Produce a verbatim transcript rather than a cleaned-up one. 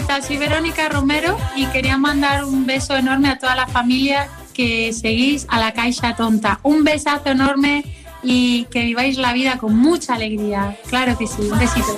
tal? Soy Verónica Romero y quería mandar un beso enorme a toda la familia que seguís a La Caixa Tonta. Un besazo enorme y que viváis la vida con mucha alegría. Claro que sí, un besito.